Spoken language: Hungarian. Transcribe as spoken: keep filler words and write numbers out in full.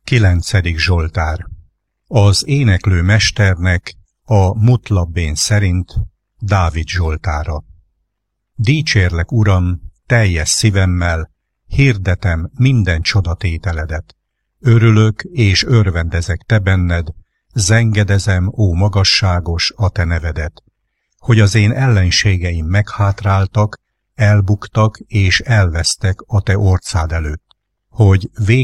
Kilencedik Zsoltár. Az éneklő mesternek a Mutlabbén szerint Dávid Zsoltára. Dicsérlek, Uram, teljes szívemmel, hirdetem minden csodatételedet. Örülök és örvendezek te benned, zengedezem, ó magasságos, a te nevedet, hogy az én ellenségeim meghátráltak, elbuktak és elvesztek a te orcád előtt, hogy vég